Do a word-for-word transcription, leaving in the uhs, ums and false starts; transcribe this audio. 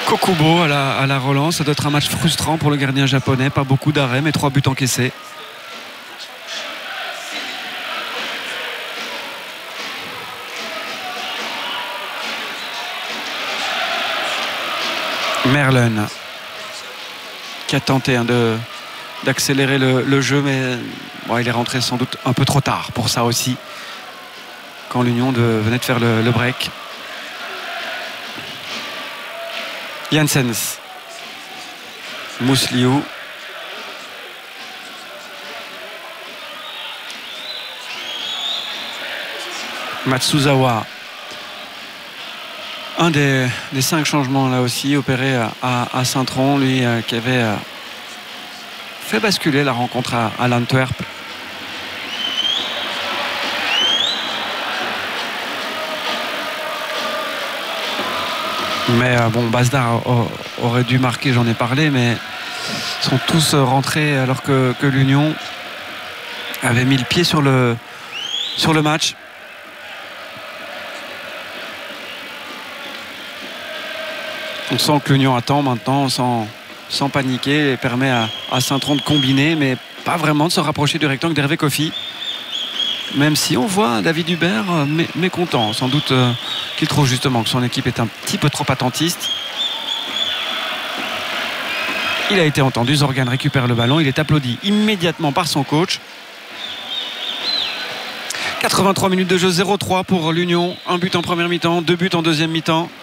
Kokubo à la, à la relance. Ça doit être un match frustrant pour le gardien japonais. Pas beaucoup d'arrêts, mais trois buts encaissés. Merlin qui a tenté hein, de d'accélérer le, le jeu, mais bon, il est rentré sans doute un peu trop tard pour ça aussi, quand l'Union de, venait de faire le, le break. Janssens, Mousliou, Matsuzawa, un des, des cinq changements là aussi opérés à, à Saint-Tron, lui euh, qui avait euh, fait basculer la rencontre à, à l'Antwerp. Mais euh, bon, Basdar aurait dû marquer, j'en ai parlé, mais ils sont tous rentrés alors que, que l'Union avait mis le pied sur le, sur le match. On sent que l'Union attend maintenant sans, sans paniquer et permet à, à Saint-Tron de combiner, mais pas vraiment de se rapprocher du rectangle d'Hervé Kofi. Même si on voit David Hubert mé mécontent, sans doute euh, qu'il trouve justement que son équipe est un petit peu trop attentiste. Il a été entendu, Zorgan récupère le ballon, il est applaudi immédiatement par son coach. quatre-vingt-trois minutes de jeu, zéro trois pour l'Union, un but en première mi-temps, deux buts en deuxième mi-temps.